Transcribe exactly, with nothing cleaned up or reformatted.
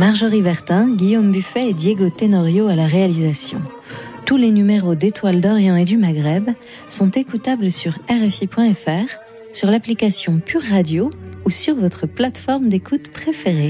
Marjorie Vertin, Guillaume Buffet et Diego Tenorio à la réalisation. Tous les numéros d'Étoile d'Orient et du Maghreb sont écoutables sur R F I point F R, sur l'application Pure Radio ou sur votre plateforme d'écoute préférée.